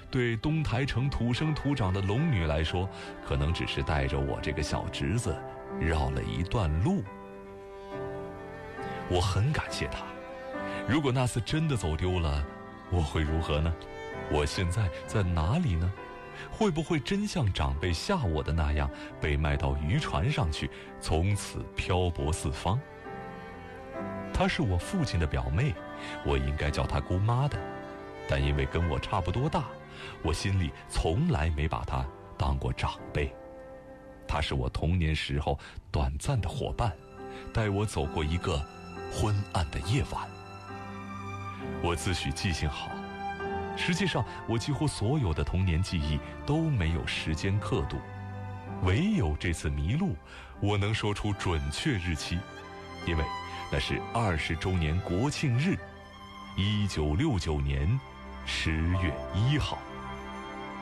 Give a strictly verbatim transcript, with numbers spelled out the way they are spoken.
对东台城土生土长的龙女来说，可能只是带着我这个小侄子绕了一段路。我很感谢他，如果那次真的走丢了，我会如何呢？我现在在哪里呢？会不会真像长辈吓我的那样，被卖到渔船上去，从此漂泊四方？她是我父亲的表妹，我应该叫她姑妈的，但因为跟我差不多大，我心里从来没把她当过长辈。她是我童年时候短暂的伙伴，带我走过一个昏暗的夜晚。我自诩记性好，实际上我几乎所有的童年记忆都没有时间刻度，唯有这次迷路，我能说出准确日期，因为那是二十周年国庆日，一九六九年十月一号。